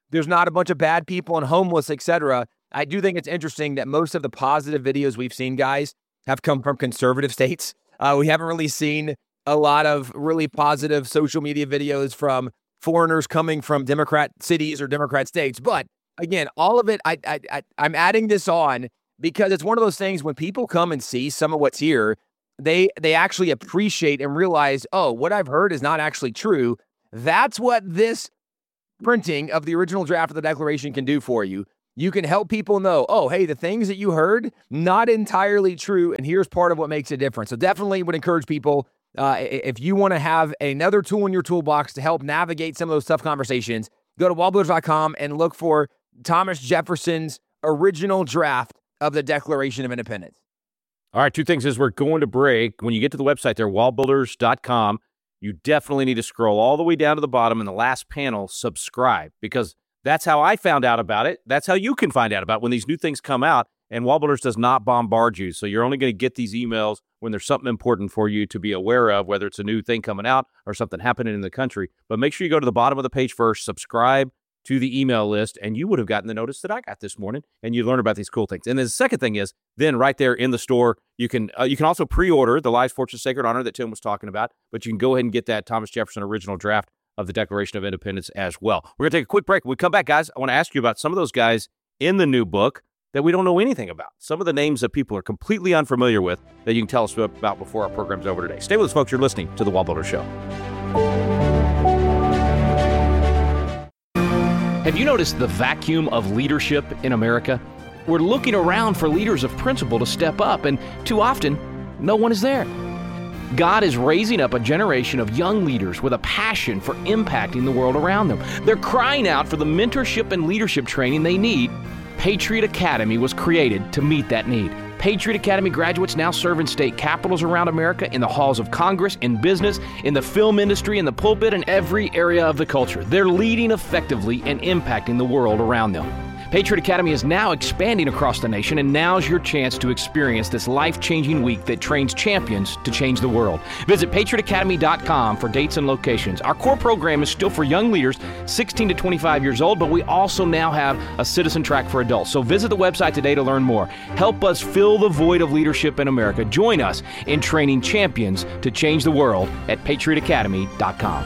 there's not a bunch of bad people and homeless, et cetera. I do think it's interesting that most of the positive videos we've seen, guys, have come from conservative states. Uh, we haven't really seen a lot of really positive social media videos from foreigners coming from Democrat cities or Democrat states. But again, all of it, I, I, I, I'm adding this on because it's one of those things when people come and see some of what's here, they they actually appreciate and realize, oh, what I've heard is not actually true. That's what this printing of the original draft of the Declaration can do for you. You can help people know, oh, hey, the things that you heard, not entirely true, and here's part of what makes it different. So definitely would encourage people, uh, if you want to have another tool in your toolbox to help navigate some of those tough conversations, go to wall builders dot com and look for Thomas Jefferson's original draft of the Declaration of Independence. All right, two things as we're going to break. When you get to the website there, wall builders dot com, you definitely need to scroll all the way down to the bottom in the last panel, subscribe, because that's how I found out about it. That's how you can find out about it when these new things come out. And Wall Builders does not bombard you. So you're only going to get these emails when there's something important for you to be aware of, whether it's a new thing coming out or something happening in the country. But make sure you go to the bottom of the page first, subscribe to the email list, and you would have gotten the notice that I got this morning, and you learn about these cool things. And then the second thing is, then right there in the store, you can uh, you can also pre-order the Lives, Fortunes, Sacred Honor that Tim was talking about, but you can go ahead and get that Thomas Jefferson original draft of the Declaration of Independence as well. We're going to take a quick break. When we come back, guys, I want to ask you about some of those guys in the new book that we don't know anything about. Some of the names that people are completely unfamiliar with that you can tell us about before our program's over today. Stay with us, folks. You're listening to The Wall Builder Show. Have you noticed the vacuum of leadership in America? We're looking around for leaders of principle to step up, and too often, no one is there. God is raising up a generation of young leaders with a passion for impacting the world around them. They're crying out for the mentorship and leadership training they need. Patriot Academy was created to meet that need. Patriot Academy graduates now serve in state capitals around America, in the halls of Congress, in business, in the film industry, in the pulpit, in every area of the culture. They're leading effectively and impacting the world around them. Patriot Academy is now expanding across the nation, and now's your chance to experience this life-changing week that trains champions to change the world. Visit patriot academy dot com for dates and locations. Our core program is still for young leaders, sixteen to twenty-five years old, but we also now have a citizen track for adults. So visit the website today to learn more. Help us fill the void of leadership in America. Join us in training champions to change the world at patriot academy dot com.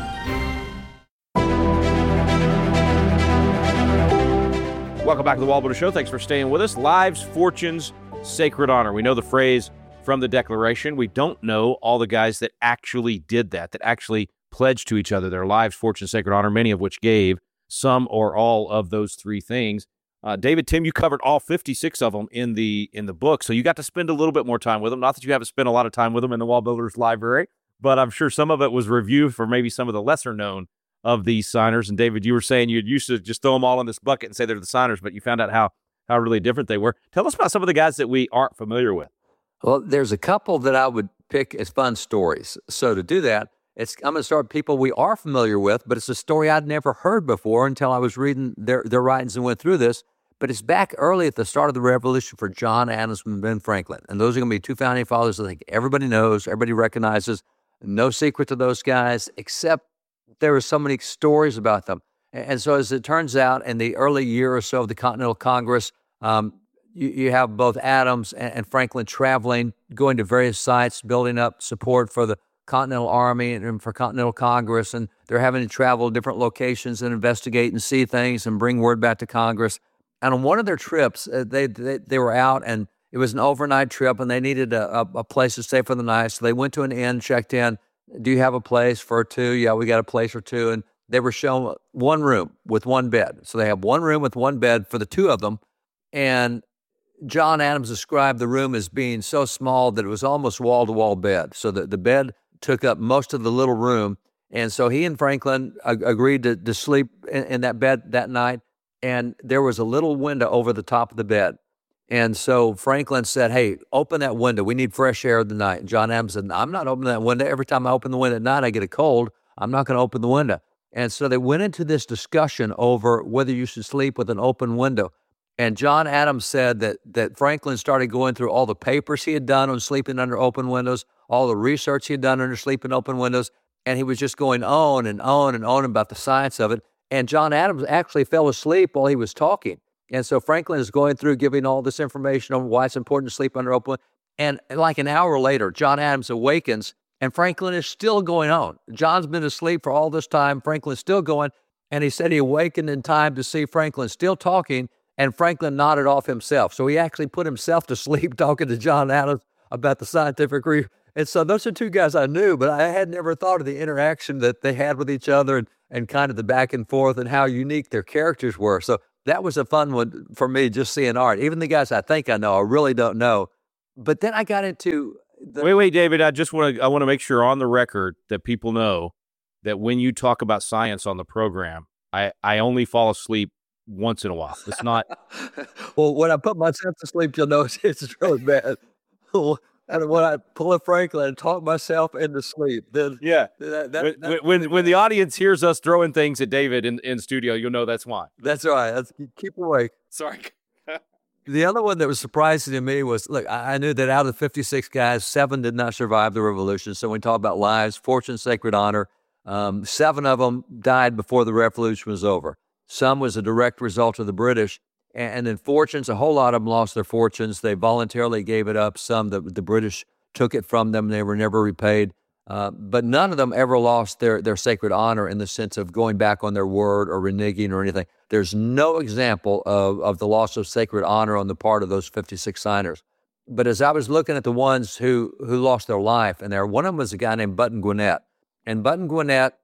Welcome back to the Wall Builder Show. Thanks for staying with us. Lives, Fortunes, Sacred Honor. We know the phrase from the Declaration. We don't know all the guys that actually did that, that actually pledged to each other their lives, fortunes, sacred honor, many of which gave some or all of those three things. Uh, David, Tim, you covered all fifty-six of them in the in the book, so you got to spend a little bit more time with them. Not that you haven't spent a lot of time with them in the Wall Builders Library, but I'm sure some of it was review for maybe some of the lesser known of these signers. And David, you were saying you used to just throw them all in this bucket and say they're the signers, but you found out how how really different they were. Tell us about some of the guys that we aren't familiar with. Well, there's a couple that I would pick as fun stories. So to do that, it's I'm going to start with people we are familiar with, but it's a story I'd never heard before until I was reading their, their writings and went through this. But it's back early at the start of the Revolution for John Adams and Ben Franklin. And those are going to be two founding fathers I think everybody knows, everybody recognizes. No secret to those guys, except there were so many stories about them. And so as it turns out, in the early year or so of the Continental Congress, um, you, you have both Adams and, and Franklin traveling, going to various sites, building up support for the Continental Army and for Continental Congress. And they're having to travel to different locations and investigate and see things and bring word back to Congress. And on one of their trips, uh, they, they they were out, and it was an overnight trip, and they needed a, a, a place to stay for the night. So they went to an inn, checked in. Do you have a place for two? Yeah, we got a place for two. And they were shown one room with one bed. So they have one room with one bed for the two of them. And John Adams described the room as being so small that it was almost wall-to-wall bed. So the, the bed took up most of the little room. And so he and Franklin ag- agreed to, to sleep in, in that bed that night. And there was a little window over the top of the bed. And so Franklin said, hey, open that window. We need fresh air of the night. And John Adams said, I'm not opening that window. Every time I open the window at night, I get a cold. I'm not going to open the window. And so they went into this discussion over whether you should sleep with an open window. And John Adams said that that Franklin started going through all the papers he had done on sleeping under open windows, all the research he had done under sleeping open windows, and he was just going on and on and on about the science of it. And John Adams actually fell asleep while he was talking. And so Franklin is going through giving all this information on why it's important to sleep under open. And like an hour later, John Adams awakens, and Franklin is still going on. John's been asleep for all this time. Franklin's still going. And he said he awakened in time to see Franklin still talking, and Franklin nodded off himself. So he actually put himself to sleep talking to John Adams about the scientific research. And so those are two guys I knew, but I had never thought of the interaction that they had with each other and, and kind of the back and forth and how unique their characters were. So that was a fun one for me, just seeing art. Even the guys I think I know, I really don't know. But then I got into the... Wait, wait, David, I just want to I want to make sure on the record that people know that when you talk about science on the program, I, I only fall asleep once in a while. It's not... Well, when I put myself to sleep, you'll notice it's really bad. And when I pull a Franklin and talk myself into sleep, then yeah, that, that, when, when when the audience hears us throwing things at David in, in studio, you'll know that's why. That's right. That's, keep awake. Sorry. The other one that was surprising to me was, look, I, I knew that out of the fifty-six guys, seven did not survive the revolution. So when we talk about lives, fortune, sacred honor, um, seven of them died before the revolution was over. Some was a direct result of the British. And then fortunes, a whole lot of them lost their fortunes. They voluntarily gave it up. Some, the, the British took it from them. They were never repaid. Uh, but none of them ever lost their, their sacred honor in the sense of going back on their word or reneging or anything. There's no example of, of the loss of sacred honor on the part of those fifty-six signers. But as I was looking at the ones who, who lost their life, and there, one of them was a guy named Button Gwinnett. And Button Gwinnett,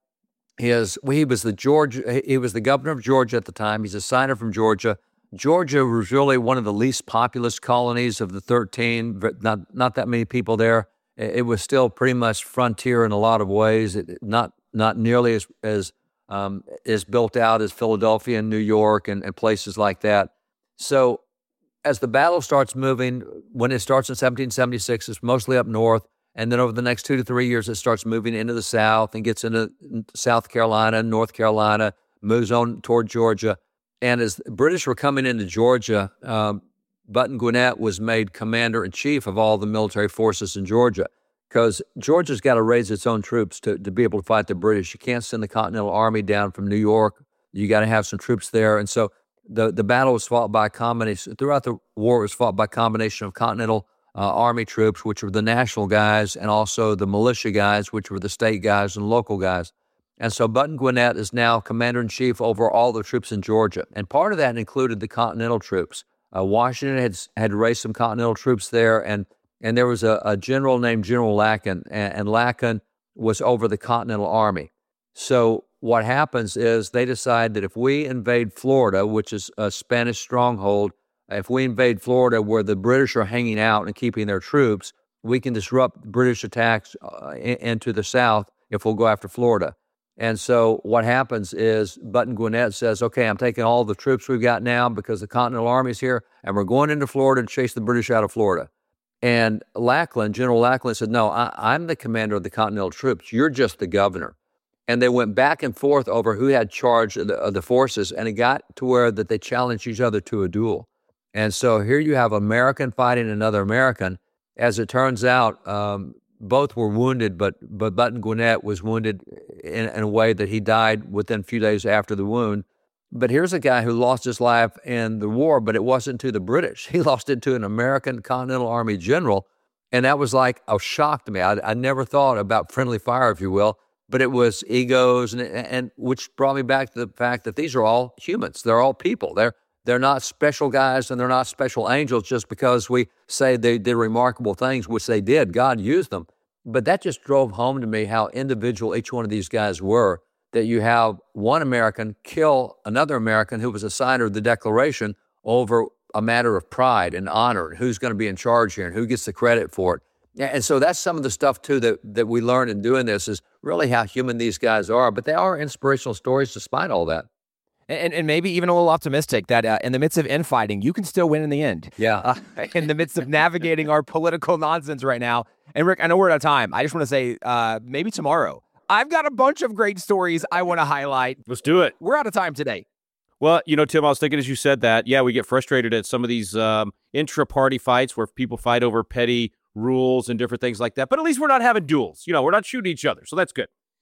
is, he was the Georgia, he was the governor of Georgia at the time. He's a signer from Georgia. Georgia was really one of the least populous colonies of the thirteen, not not that many people there. It was still pretty much frontier in a lot of ways, it, not not nearly as as um, as built out as Philadelphia and New York and, and places like that. So as the battle starts moving, when it starts in seventeen seventy-six, it's mostly up north, and then over the next two to three years, it starts moving into the south and gets into South Carolina, North Carolina, moves on toward Georgia. And as the British were coming into Georgia, um, Button Gwinnett was made commander-in-chief of all the military forces in Georgia, because Georgia's got to raise its own troops to, to be able to fight the British. You can't send the Continental Army down from New York. You got to have some troops there. And so the, the battle was fought by a combination, throughout the war, it was fought by a combination of Continental uh, Army troops, which were the national guys, and also the militia guys, which were the state guys and local guys. And so Button Gwinnett is now commander-in-chief over all the troops in Georgia. And part of that included the Continental troops. Uh, Washington had had raised some Continental troops there, and and there was a, a general named General Lacken, and, and Lacken was over the Continental Army. So what happens is they decide that if we invade Florida, which is a Spanish stronghold, if we invade Florida where the British are hanging out and keeping their troops, we can disrupt British attacks uh, in, into the south if we'll go after Florida. And so what happens is Button Gwinnett says, okay, I'm taking all the troops we've got now because the Continental Army's here, and we're going into Florida to chase the British out of Florida. And Lackland, General Lackland said, no, I, I'm the commander of the Continental troops. You're just the governor. And they went back and forth over who had charge of the, of the forces, and it got to where that they challenged each other to a duel. And so here you have American fighting another American. As it turns out, um, both were wounded, but but Button Gwinnett was wounded in, in a way that he died within a few days after the wound. But here's a guy who lost his life in the war, but it wasn't to the British. He lost it to an American Continental Army general, and that was like a shock to me. I, I never thought about friendly fire, if you will, but it was egos, and, and which brought me back to the fact that these are all humans. They're all people. They're They're not special guys and they're not special angels just because we say they did remarkable things, which they did. God used them. But that just drove home to me how individual each one of these guys were, that you have one American kill another American who was a signer of the Declaration over a matter of pride and honor, and who's going to be in charge here and who gets the credit for it. And so that's some of the stuff, too, that, that we learned in doing this is really how human these guys are. But they are inspirational stories despite all that. And, and maybe even a little optimistic that uh, in the midst of infighting, you can still win in the end. Yeah. Uh, in the midst of navigating our political nonsense right now. And Rick, I know we're out of time. I just want to say uh, maybe tomorrow. I've got a bunch of great stories I want to highlight. Let's do it. We're out of time today. Well, you know, Tim, I was thinking as you said that, yeah, we get frustrated at some of these um, intra-party fights where people fight over petty rules and different things like that. But at least we're not having duels. You know, we're not shooting each other. So that's good.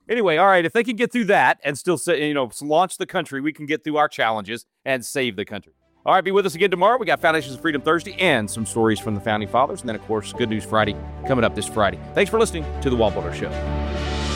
Anyway, all right, if they can get through that and still say, you know, launch the country, we can get through our challenges and save the country. All right, be with us again tomorrow. We got Foundations of Freedom Thursday and some stories from the Founding Fathers. And then, of course, Good News Friday coming up this Friday. Thanks for listening to The Wall Builder Show.